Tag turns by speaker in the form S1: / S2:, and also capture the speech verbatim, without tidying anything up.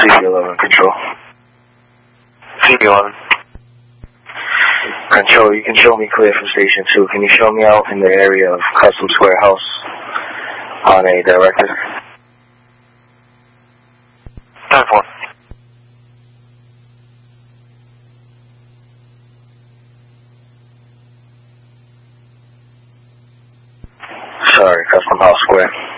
S1: C B eleven, control.
S2: C B eleven.
S1: Control, you can show me clear from station two. Can you show me out in the area of Custom Square House on a director?
S2: ten four.
S1: Sorry, Custom House Square.